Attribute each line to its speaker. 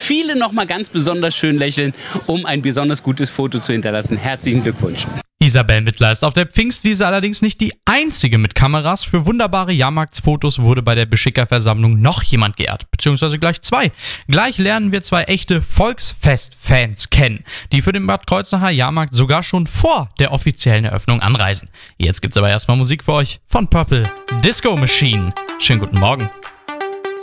Speaker 1: viele nochmal ganz besonders schön lächeln, um ein besonders gutes Foto zu hinterlassen. Herzlichen Glückwunsch.
Speaker 2: Isabel Mittler ist auf der Pfingstwiese allerdings nicht die einzige mit Kameras. Für wunderbare Jahrmarktsfotos wurde bei der Beschickerversammlung noch jemand geehrt, beziehungsweise gleich zwei. Gleich lernen wir zwei echte Volksfest-Fans kennen, die für den Bad Kreuznacher Jahrmarkt sogar schon vor der offiziellen Eröffnung anreisen. Jetzt gibt's aber erstmal Musik für euch von Purple Disco Machine. Schönen guten Morgen.